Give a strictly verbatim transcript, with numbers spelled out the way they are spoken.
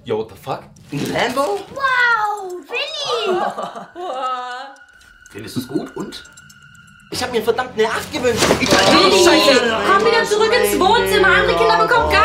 Yo, what the fuck? Ein Lambo? Wow, Willi! Findest du es gut? Und? Ich hab mir verdammt eine acht gewünscht. Ich Willi, komm wieder zurück ins Wohnzimmer. Andere Kinder bekommen gar